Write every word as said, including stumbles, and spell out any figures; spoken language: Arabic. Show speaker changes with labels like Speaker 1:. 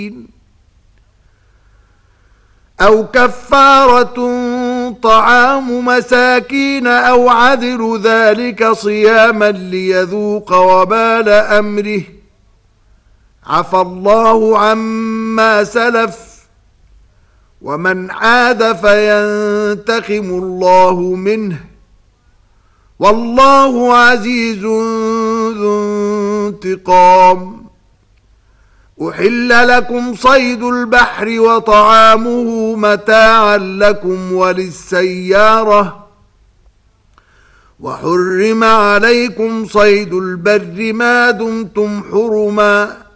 Speaker 1: أو كفارة طعام مساكين أو عدل ذلك صياما ليذوق وبال أمره عفى الله عما سلف ومن عاد فينتقم الله منه والله عزيز ذو انتقام. أحل لكم صيد البحر وطعامه متاعا لكم وللسيارة وحرم عليكم صيد البر ما دمتم حرما